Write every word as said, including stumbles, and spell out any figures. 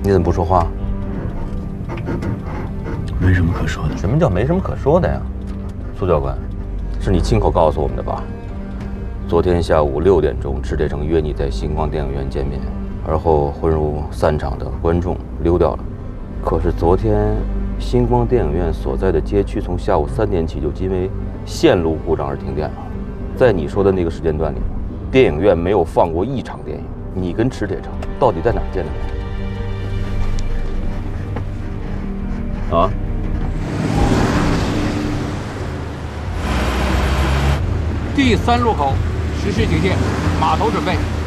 你怎么不说话？ 没什么可说的。 什么叫没什么可说的呀？苏教官，是你亲口告诉我们的吧？昨天下午六点钟，池铁城约你在星光电影院见面，而后混入散场的观众溜掉了。可是昨天星光电影院所在的街区从下午三点起就因为线路故障而停电了。在你说的那个时间段里，电影院没有放过一场电影。你跟池铁城到底在哪儿见的面？啊？ 第三路口实施警戒，码头准备。